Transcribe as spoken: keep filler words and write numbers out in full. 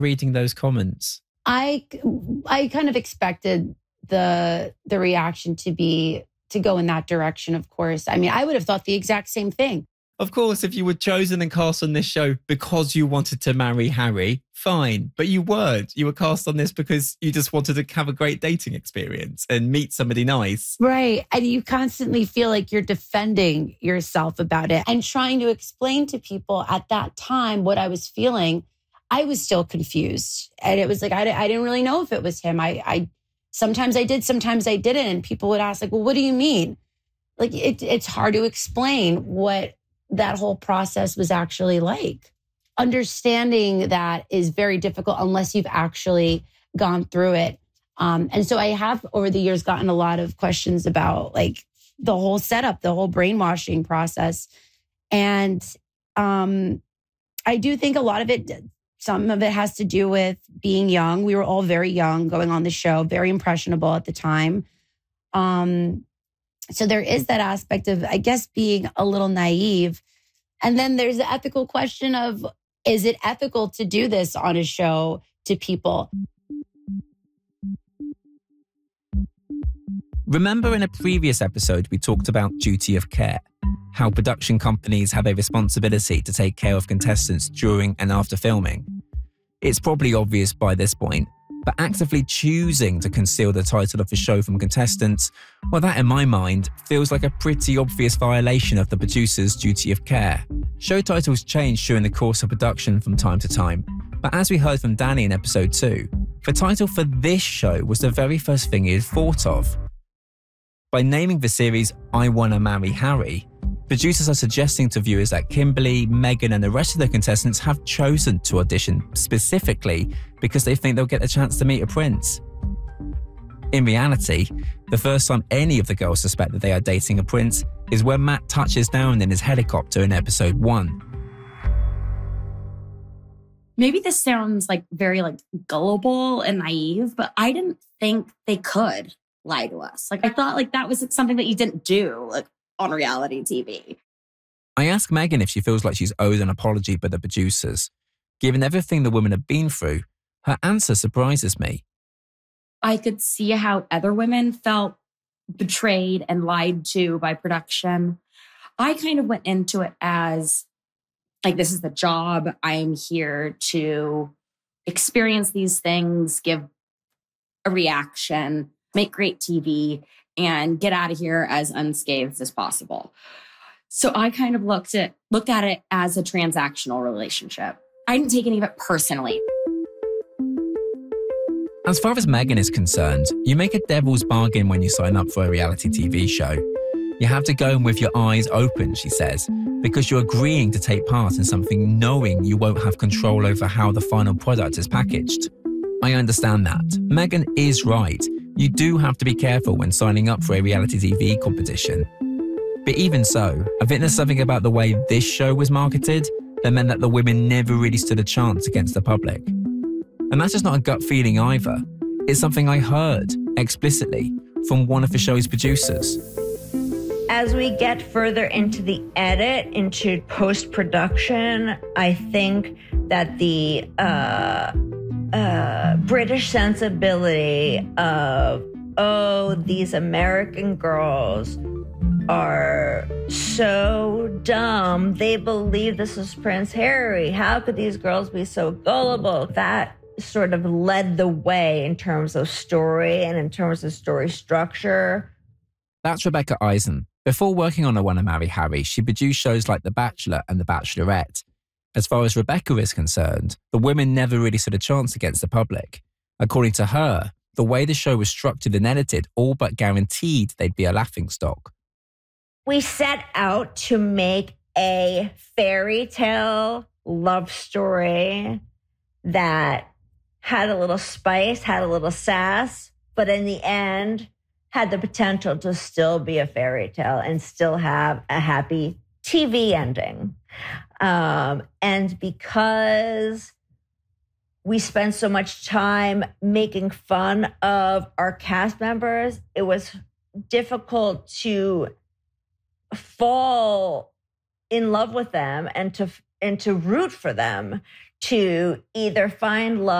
reading those comments? I, I kind of expected the the reaction to be to go in that direction, of course. I mean, I would have thought the exact same thing. Of course, if you were chosen and cast on this show because you wanted to marry Harry, fine. But you weren't. You were cast on this because you just wanted to have a great dating experience and meet somebody nice. Right. And you constantly feel like you're defending yourself about it and trying to explain to people at that time what I was feeling. I was still confused. And it was like, I, I didn't really know if it was him. I, I sometimes I did, sometimes I didn't. And people would ask, like, well, what do you mean? Like, it, it's hard to explain what that whole process was actually like. Understanding that is very difficult unless you've actually gone through it. Um, and so I have over the years gotten a lot of questions about like the whole setup, the whole brainwashing process. And um, I do think a lot of it, some of it has to do with being young. We were all very young going on the show, very impressionable at the time. Um, So there is that aspect of, I guess, being a little naive. And then there's the ethical question of, is it ethical to do this on a show to people? Remember in a previous episode, we talked about duty of care, how production companies have a responsibility to take care of contestants during and after filming. It's probably obvious by this point, but actively choosing to conceal the title of the show from contestants, well, that in my mind feels like a pretty obvious violation of the producer's duty of care. Show titles change during the course of production from time to time, but as we heard from Danny in episode two, the title for this show was the very first thing he had thought of. By naming the series I Wanna Marry Harry, producers are suggesting to viewers that Kimberly, Megan and the rest of the contestants have chosen to audition specifically because they think they'll get the chance to meet a prince. In reality, the first time any of the girls suspect that they are dating a prince is when Matt touches down in his helicopter in episode one. Maybe this sounds like very like gullible and naive, but I didn't think they could lie to us. Like I thought like that was something that you didn't do. Like on reality T V. I ask Megan if she feels like she's owed an apology by the producers. Given everything the women have been through, her answer surprises me. I could see how other women felt betrayed and lied to by production. I kind of went into it as like, this is the job. I am here to experience these things, give a reaction, make great T V, and get out of here as unscathed as possible. So I kind of looked at looked at it as a transactional relationship. I didn't take any of it personally. As far as Megan is concerned, you make a devil's bargain when you sign up for a reality T V show. You have to go in with your eyes open, she says, because you're agreeing to take part in something knowing you won't have control over how the final product is packaged. I understand that. Megan is right. You do have to be careful when signing up for a reality T V competition. But even so, I think there's something about the way this show was marketed that meant that the women never really stood a chance against the public. And that's just not a gut feeling either. It's something I heard explicitly from one of the show's producers. As we get further into the edit, into post-production, I think that the uh, uh, British sensibility of, oh, these American girls are so dumb. They believe this is Prince Harry. How could these girls be so gullible? That sort of led the way in terms of story and in terms of story structure. That's Rebecca Eisen. Before working on I Wanna Marry Harry, she produced shows like The Bachelor and The Bachelorette. As far as Rebecca is concerned, the women never really stood a chance against the public. According to her, the way the show was structured and edited all but guaranteed they'd be a laughingstock. We set out to make a fairy tale love story that had a little spice, had a little sass, but in the end had the potential to still be a fairy tale and still have a happy T V ending. Um, and because we spent so much time making fun of our cast members, it was difficult to fall in love with them and to and to root for them to either find love